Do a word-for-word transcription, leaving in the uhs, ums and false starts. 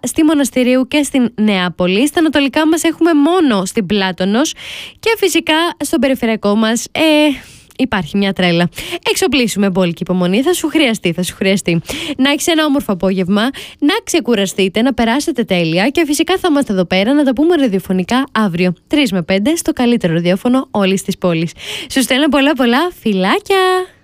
στη Μοναστηρίου και στην Νεάπολη. Στα ανατολικά μας έχουμε μόνο στην Πλάτωνος και φυσικά στον περιφερειακό μας ε, υπάρχει μια τρέλα. Εξοπλίσουμε μπόλικη υπομονή, θα σου χρειαστεί, θα σου χρειαστεί. Να έχεις ένα όμορφο απόγευμα, να ξεκουραστείτε, να περάσετε τέλεια και φυσικά θα είμαστε εδώ πέρα να τα πούμε ραδιοφωνικά αύριο τρεις με πέντε στο καλύτερο ραδιόφωνο όλης της πόλης. Σου στέλνω πολλά πολλά φιλάκια!